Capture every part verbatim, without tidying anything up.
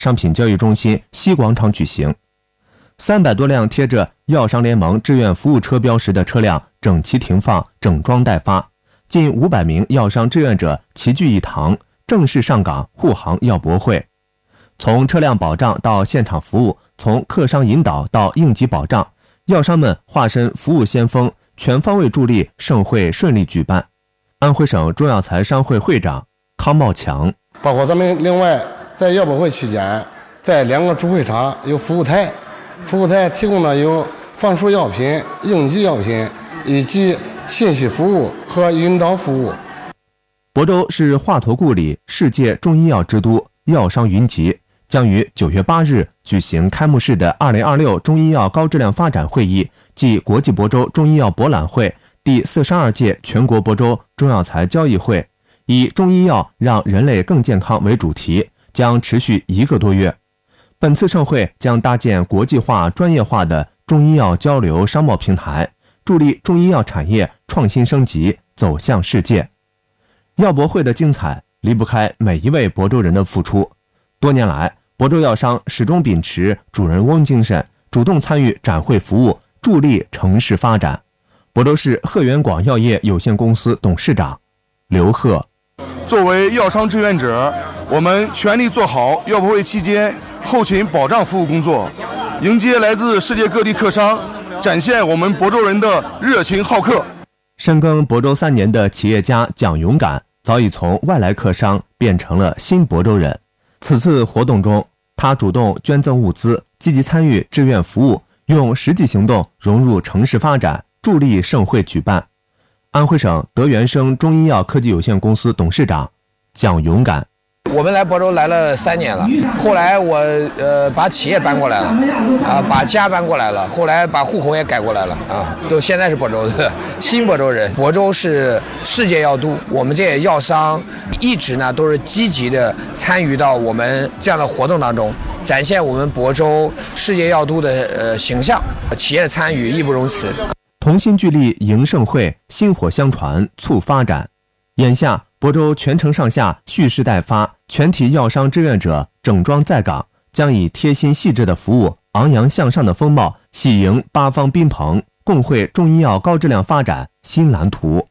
商品交易中心西广场举行。三百多辆贴着药商联盟志愿服务车标识的车辆整齐停放，整装待发，近五百名药商志愿者齐聚一堂，正式上岗护航药博会。从车辆保障到现场服务，从客商引导到应急保障，药商们化身服务先锋，全方位助力盛会顺利举办。安徽省中药材商会会长康茂强， 包括咱们另外在药博会期间，在两个主会场有服务台，服务台提供的有防暑药品、应急药品以及信息服务和引导服务。 亳州是华佗故里，世界中医药之都，药商云集，将于九月八日举行开幕式的二零二六中医药高质量发展会议暨国际亳州中医药博览会第四十二届全国亳州中药材交易会，以中医药让人类更健康为主题，将持续一个多月。本次盛会将搭建国际化、专业化的中医药交流商贸平台，助力中医药产业创新升级，走向世界。药博会的精彩离不开每一位亳州人的付出。多年来，亳州药商始终秉持主人翁精神，主动参与展会服务，助力城市发展。亳州市鹤源广药业有限公司董事长刘鹤， 作为药商志愿者，我们全力做好药博会期间后勤保障服务工作，迎接来自世界各地客商，展现我们亳州人的热情好客。 深耕亳州三年的企业家蒋勇敢早已从外来客商变成了新亳州人。此次活动中，他主动捐赠物资，积极参与志愿服务，用实际行动融入城市发展，助力盛会举办。安徽省德元生中医药科技有限公司董事长蒋勇敢， 我们来亳州来了三年了，后来我呃把企业搬过来了，啊，把家搬过来了，后来把户口也改过来了，啊，都现在是亳州的新亳州人。亳州是世界药都，我们这些药商一直呢都是积极的参与到我们这样的活动当中，展现我们亳州世界药都的呃形象。企业的参与义不容辞。 同心聚力迎盛会，薪火相传促发展。眼下亳州全城上下蓄势待发，全体药商志愿者整装在岗，将以贴心细致的服务、昂扬向上的风貌，喜迎八方宾朋，共绘中医药高质量发展新蓝图。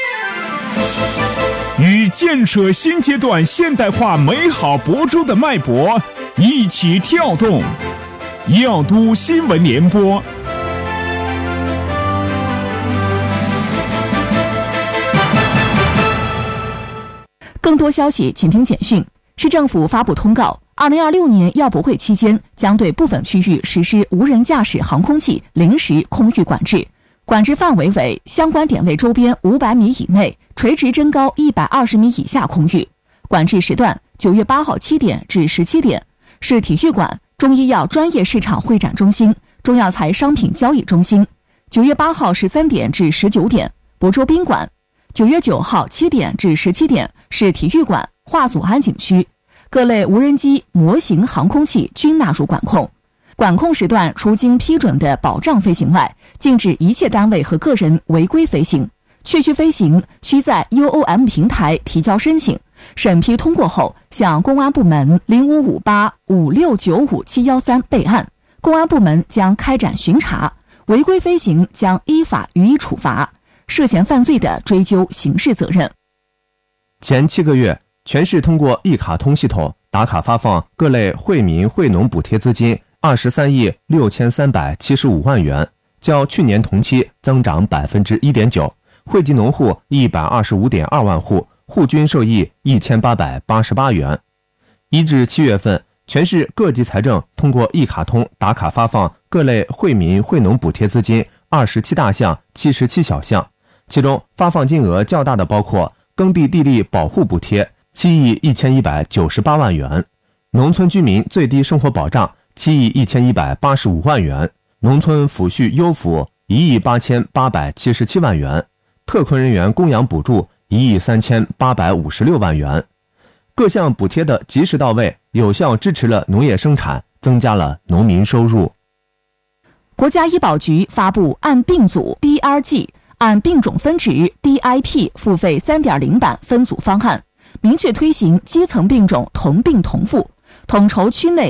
与建设新阶段现代化美好亳州的脉搏一起跳动，药都新闻联播。 更多消息请听简讯。市政府发布通告，二零二六年药博会期间将对部分区域实施无人驾驶航空器临时空域管制，管制范围为相关点位周边五百米以内，垂直增高一百二十米以下空域。管制时段：九月八号七点至十七点，市体育馆、中医药专业市场会展中心、中药材商品交易中心；九月八号十三点至十九点，亳州宾馆；九月九号七点至十七点，市体育馆、华祖安景区。各类无人机、模型航空器均纳入管控。管控时段除经批准的保障飞行外，禁止一切单位和个人违规飞行。确需飞行需在 U O M 平台提交申请，审批通过后向公安部门零五五八五六九五七一三备案，公安部门将开展巡查，违规飞行将依法予以处罚，涉嫌犯罪的追究刑事责任。 前七个月，全市通过一卡通系统打卡发放各类惠民惠农补贴资金二十三亿六千三百七十五万元，较去年同期增长百分之一点九，惠及农户一百二十五点二万户，户均受益一千八百八十八元。一至七月份，全市各级财政通过一卡通打卡发放各类惠民惠农补贴资金二十七大项、七十七小项，其中发放金额较大的包括耕地地力保护补贴七亿一千一百九十八万元，农村居民最低生活保障七亿一千一百八十五万元，农村抚恤优抚一亿八千八百七十七万元，特困人员供养补助一亿三千八百五十六万元。各项补贴的及时到位，有效支持了农业生产，增加了农民收入。 国家医保局发布按病组 D R G、按病种分值 D I P 付费 三点零 版分组方案，明确推行基层病种同病同付， 统筹区内